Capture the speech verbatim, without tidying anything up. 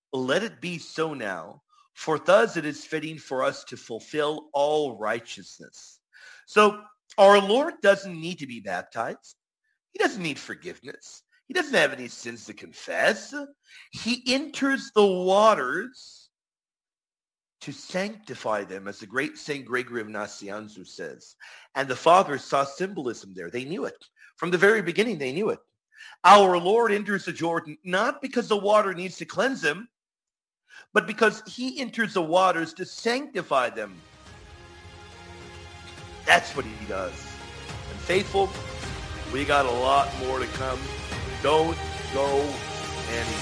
Let it be so now, for thus it is fitting for us to fulfill all righteousness. So our Lord doesn't need to be baptized. He doesn't need forgiveness. He doesn't have any sins to confess. He enters the waters to sanctify them, as the great Saint Gregory of Nazianzus says. And the fathers saw symbolism there. They knew it. From the very beginning, they knew it. Our Lord enters the Jordan not because the water needs to cleanse him, but because he enters the waters to sanctify them. That's what he does. And faithful, we got a lot more to come. Don't go anywhere.